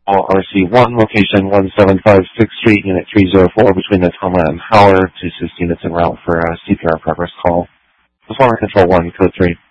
RC1, location 1756th Street, Unit 304, between the Tacoma and Howard, to assist units en route for a CPR progress call. Performer Control 1, Code 3.